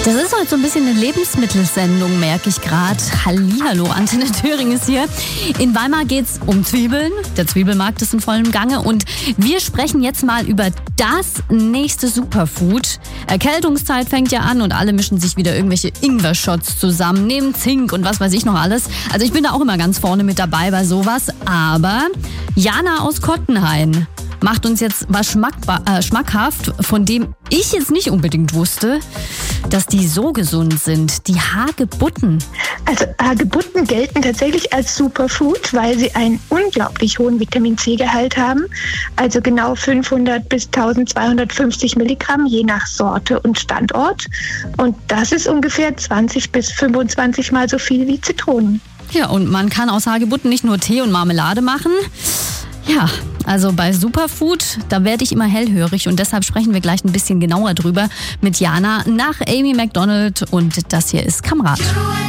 Das ist heute so ein bisschen eine Lebensmittelsendung, merke ich gerade. Hallihallo, Antenne Thöring ist hier. In Weimar geht's um Zwiebeln. Der Zwiebelmarkt ist in vollem Gange und wir sprechen jetzt mal über das nächste Superfood. Erkältungszeit fängt ja an und alle mischen sich wieder irgendwelche Ingwer-Shots zusammen, nehmen Zink und was weiß ich noch alles. Also ich bin da auch immer ganz vorne mit dabei bei sowas. Aber Jana aus Kottenhain macht uns jetzt was schmackhaft, von dem ich jetzt nicht unbedingt wusste, dass die so gesund sind. Die Hagebutten. Also Hagebutten gelten tatsächlich als Superfood, weil sie einen unglaublich hohen Vitamin-C-Gehalt haben. Also genau 500 bis 1250 Milligramm je nach Sorte und Standort. Und das ist ungefähr 20 bis 25 Mal so viel wie Zitronen. Ja, und man kann aus Hagebutten nicht nur Tee und Marmelade machen. Ja, also bei Superfood, da werde ich immer hellhörig und deshalb sprechen wir gleich ein bisschen genauer drüber mit Jana nach Amy Macdonald und das hier ist Kamerad.